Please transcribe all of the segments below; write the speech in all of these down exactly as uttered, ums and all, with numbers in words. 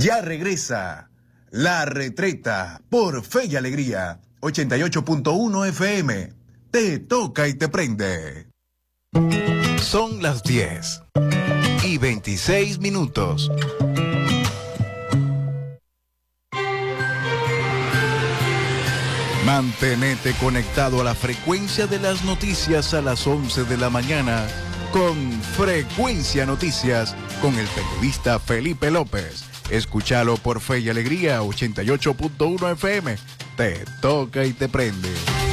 Ya regresa La Retreta por Fe y Alegría, ochenta y ocho punto uno F M. Te toca y te prende. Son las diez y veintiséis minutos. Mantenete conectado a la frecuencia de las noticias a las once de la mañana con Frecuencia Noticias con el periodista Felipe López. Escúchalo por Fe y Alegría ochenta y ocho punto uno F M. Te toca y te prende.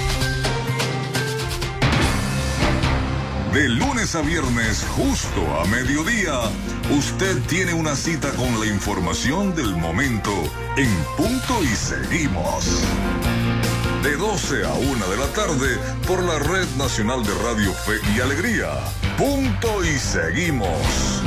De lunes a viernes, justo a mediodía, usted tiene una cita con la información del momento en Punto y Seguimos. De doce a una de la tarde por la Red Nacional de Radio Fe y Alegría. Punto y Seguimos.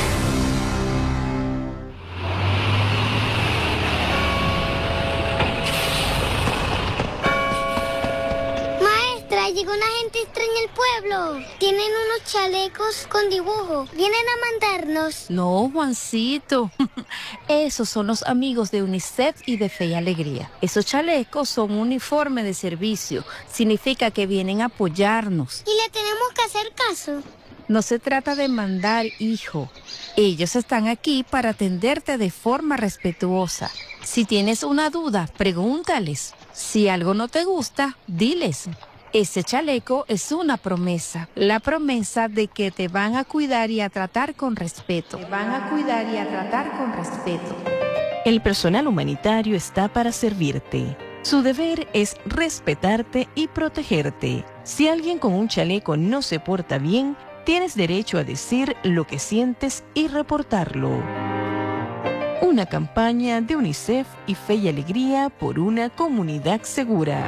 Llegó una gente extraña al pueblo. Tienen unos chalecos con dibujo. Vienen a mandarnos. No, Juancito. Esos son los amigos de UNICEF y de Fe y Alegría. Esos chalecos son un uniforme de servicio. Significa que vienen a apoyarnos. ¿Y le tenemos que hacer caso? No se trata de mandar, hijo. Ellos están aquí para atenderte de forma respetuosa. Si tienes una duda, pregúntales. Si algo no te gusta, diles. Ese chaleco es una promesa, la promesa de que te van a cuidar y a tratar con respeto. Te van a cuidar y a tratar con respeto. El personal humanitario está para servirte. Su deber es respetarte y protegerte. Si alguien con un chaleco no se porta bien, tienes derecho a decir lo que sientes y reportarlo. Una campaña de UNICEF y Fe y Alegría por una comunidad segura.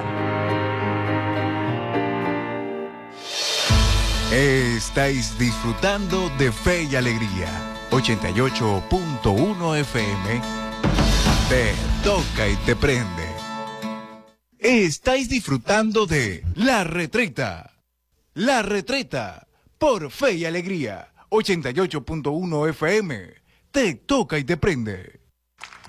Estáis disfrutando de Fe y Alegría, ochenta y ocho punto uno F M. Te toca y te prende. Estáis disfrutando de La Retreta. La Retreta por Fe y Alegría, ochenta y ocho punto uno F M. Te toca y te prende.